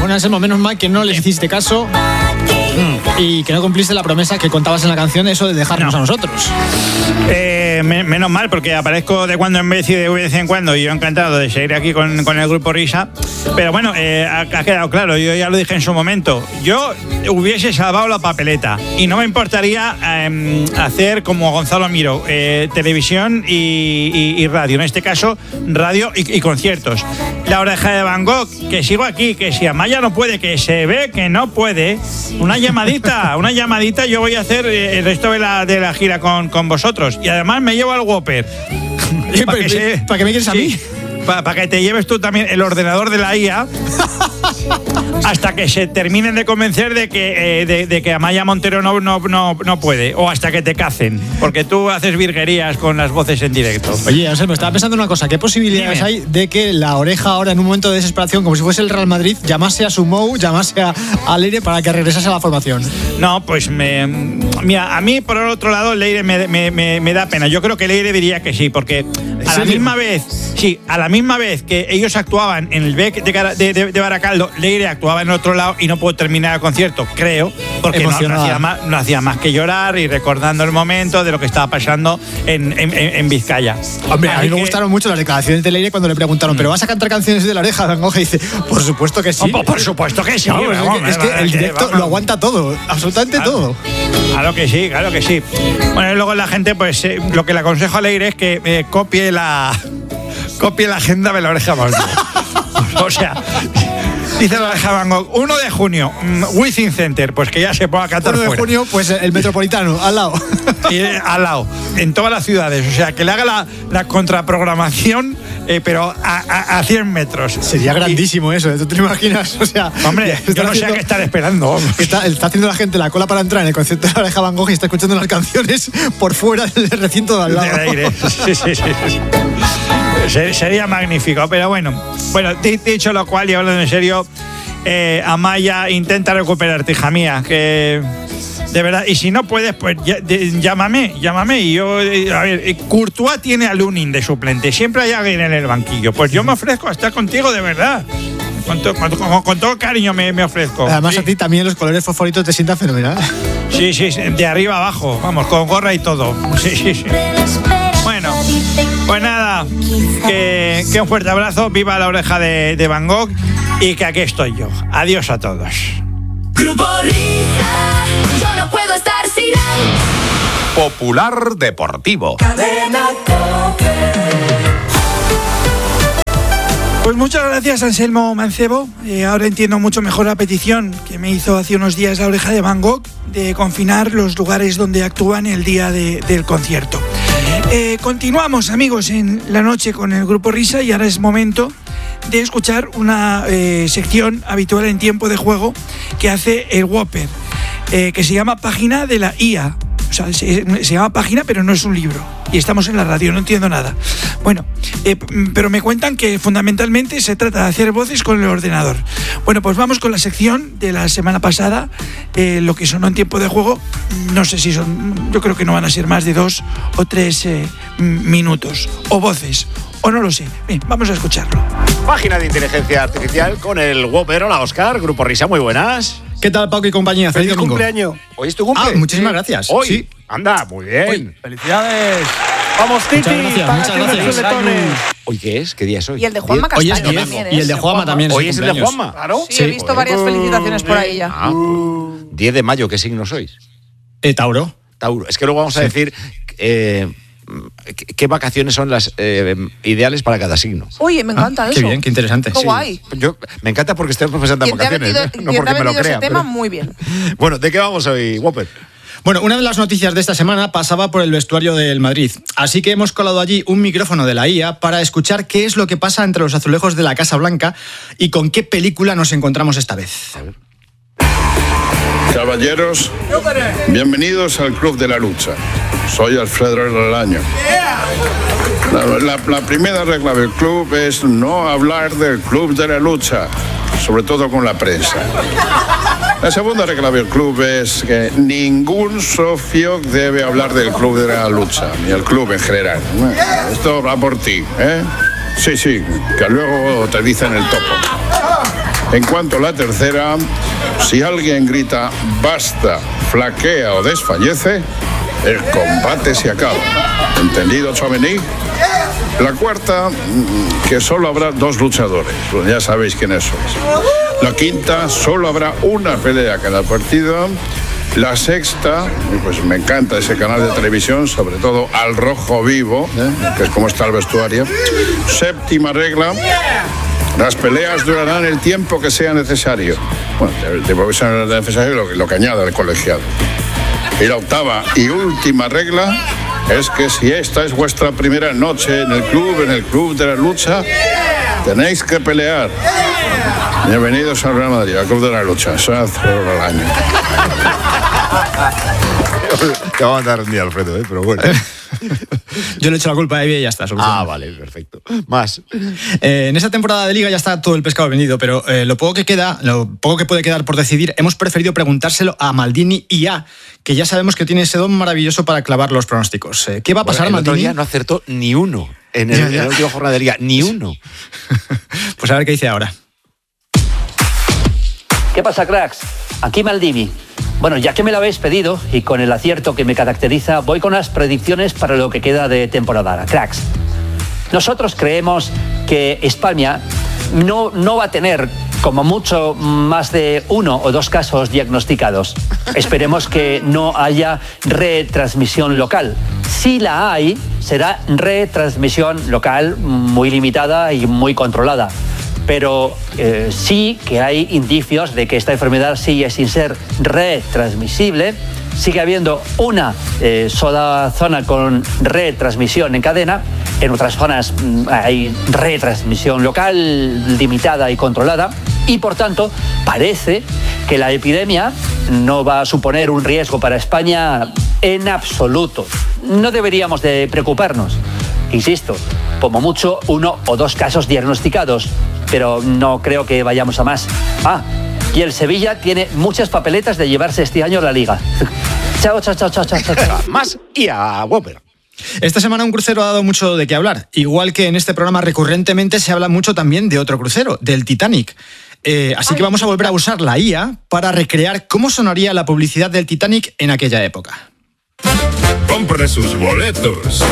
Bueno, Anselmo, menos mal que no les hiciste caso y que no cumpliste la promesa que contabas en la canción, eso de dejarnos a nosotros. Menos mal, porque aparezco de cuando en vez y de vez en cuando, y yo encantado de seguir aquí con el grupo Risa. Pero bueno, ha quedado claro, yo ya lo dije en su momento, yo hubiese salvado la papeleta y no me importaría hacer como Gonzalo Miro, televisión y radio, en este caso radio y conciertos. La Oreja de Van Gogh, que sigo aquí, que si Amaya no puede, que se ve que no puede, una llamadita, yo voy a hacer el resto de la gira con vosotros, y además me llevo al Whopper. ¿Para qué me quieres a mí? Para que te lleves tú también el ordenador de la IA hasta que se terminen de convencer de que Amaya Montero no puede, o hasta que te cacen, porque tú haces virguerías con las voces en directo. Oye, Anselmo, estaba pensando una cosa, ¿qué posibilidades hay de que La Oreja ahora, en un momento de desesperación, como si fuese el Real Madrid, llamase a Sumou, llamase a Leire para que regresase a la formación? No, pues mira, a mí por el otro lado Leire me da pena. Yo creo que Leire diría que sí, porque a la misma vez que ellos actuaban en el BEC de Baracaldo, Leire actuaba en otro lado y no pudo terminar el concierto, creo, porque no hacía más que llorar y recordando el momento de lo que estaba pasando en Vizcaya. Hombre, a mí me gustaron mucho las declaraciones de Leire cuando le preguntaron, ¿pero vas a cantar canciones de La Oreja de Van Gogh? Y dice, por supuesto que sí. Por supuesto que sí. Es que el directo lo aguanta todo, absolutamente todo. Claro que sí. Bueno, y luego la gente, pues lo que le aconsejo a Leire es que copie la agenda de La Oreja Van Gogh. O sea, dice La Oreja Van Gogh, 1 de junio, Wizzing Center, pues que ya se ponga a cantar 1 de fuera. junio, pues el Metropolitano, al lado. Y, al lado, en todas las ciudades. O sea, que le haga la contraprogramación, pero a 100 metros. Sería grandísimo eso, ¿tú te lo imaginas? O sea, hombre, yo no sé a qué estar esperando. Está haciendo la gente la cola para entrar en el concierto de La Oreja Van Gogh y está escuchando las canciones por fuera del recinto de al lado. De aire. Sí. Sería magnífico, pero bueno, dicho lo cual y hablando en serio, Amaya, intenta recuperarte, hija mía, que de verdad, y si no puedes, pues llámame, y yo, a ver, Courtois tiene a Lunin de suplente, siempre hay alguien en el banquillo, pues yo me ofrezco a estar contigo de verdad. Con todo cariño me ofrezco. Además, sí. A ti también los colores fosforitos te sientan fenomenal. Sí, de arriba abajo, vamos, con gorra y todo. Sí. Bueno, pues nada, que un fuerte abrazo, viva La Oreja de Van Gogh y que aquí estoy yo. Adiós a todos. Grupo Risa, yo no puedo estar sin él. Popular Deportivo. Cadena COPE. Pues muchas gracias, Anselmo Mancebo. Ahora entiendo mucho mejor la petición que me hizo hace unos días La Oreja de Van Gogh de confinar los lugares donde actúan el día del concierto. Continuamos, amigos, en la noche con el Grupo Risa y ahora es momento de escuchar una sección habitual en tiempo de juego que hace el Whopper, que se llama Página de la IA. O sea, se llama página, pero no es un libro. Y estamos en la radio, no entiendo nada. Bueno, pero me cuentan que fundamentalmente se trata de hacer voces con el ordenador. Bueno, pues vamos con la sección de la semana pasada, lo que sonó en tiempo de juego. No sé si son, yo creo que no van a ser más de 2 o 3 minutos, o voces, o no lo sé. Bien, vamos a escucharlo. Página de inteligencia artificial con el Whopper. Hola, Óscar, Grupo Risa, muy buenas. ¿Qué tal, Paco y compañía? Feliz domingo. Cumpleaños. Hoy es tu cumple. Muchísimas gracias. Hoy. Sí. Anda, muy bien. Hoy. Felicidades. Vamos, Titi. Muchas gracias. ¿Hoy qué es? ¿Qué día es hoy? Y el de Juanma Hoy Castaño es 10. también, ¿eh? Y el de Juanma también. Hoy es el de cumpleaños. Juanma. Claro. Sí, he visto varias felicitaciones por ahí ya. 10 de mayo, ¿qué signo sois? Tauro. Tauro. Es que luego vamos a decir qué vacaciones son las ideales para cada signo. Oye, me encanta eso. Qué bien, qué interesante. Qué guay. Me encanta porque estoy presentando Quien te ha vacaciones. vendido, No quien porque te ha me lo vendido ese crea. tema, muy bien. Bueno, ¿de qué vamos hoy, Whopper? Bueno, una de las noticias de esta semana pasaba por el vestuario del Madrid. Así que hemos colado allí un micrófono de la IA para escuchar qué es lo que pasa entre los azulejos de la Casa Blanca y con qué película nos encontramos esta vez. Caballeros, bienvenidos al Club de la Lucha. Soy Alfredo Relaño. La primera regla del club es no hablar del Club de la Lucha, sobre todo con la prensa. La segunda regla del club es que ningún socio debe hablar del Club de la Lucha, ni el club en general. Esto va por ti, ¿eh? Sí, que luego te dicen el topo. En cuanto a la tercera, si alguien grita basta, flaquea o desfallece, el combate se acaba. ¿Entendido, Chomení? La cuarta, que solo habrá 2 luchadores. Bueno, ya sabéis quiénes sois. La quinta, solo habrá una pelea cada partido. La sexta, pues me encanta ese canal de televisión, sobre todo Al Rojo Vivo, que es como está el vestuario. Séptima regla, las peleas durarán el tiempo que sea necesario. Bueno, el tiempo que sea necesario lo que añada el colegiado. Y la octava y última regla es que si esta es vuestra primera noche en el club de la lucha, tenéis que pelear. Bienvenidos al Real Madrid, al Club de la Lucha. Eso hace al año. Te va a mandar un día, Alfredo, pero bueno. Yo le echo la culpa a Evi y ya está. Ah, vale, perfecto. Más. En esta temporada de Liga ya está todo el pescado vendido, pero lo poco que puede quedar por decidir, hemos preferido preguntárselo a Maldini IA, que ya sabemos que tiene ese don maravilloso para clavar los pronósticos. ¿Qué va a pasar, Maldini? El otro día no acertó ni uno en el último jornada de Liga, ni uno. Pues a ver qué dice ahora. ¿Qué pasa, cracks? Aquí Maldini. Bueno, ya que me lo habéis pedido y con el acierto que me caracteriza, voy con las predicciones para lo que queda de temporada. Cracks, nosotros creemos que España no va a tener como mucho más de 1 o 2 casos diagnosticados. Esperemos que no haya retransmisión local. Si la hay, será retransmisión local muy limitada y muy controlada. Pero sí que hay indicios de que esta enfermedad sigue sin ser retransmisible. Sigue habiendo una sola zona con retransmisión en cadena. En otras zonas hay retransmisión local, limitada y controlada. Y por tanto, parece que la epidemia no va a suponer un riesgo para España en absoluto. No deberíamos de preocuparnos. Insisto, como mucho 1 o 2 casos diagnosticados, pero no creo que vayamos a más. Y el Sevilla tiene muchas papeletas de llevarse este año la Liga. Chao. Más y a Whopper. Esta semana un crucero ha dado mucho de qué hablar. Igual que en este programa recurrentemente se habla mucho también de otro crucero, del Titanic. Así que vamos a volver a usar la IA para recrear cómo sonaría la publicidad del Titanic en aquella época. Compre sus boletos.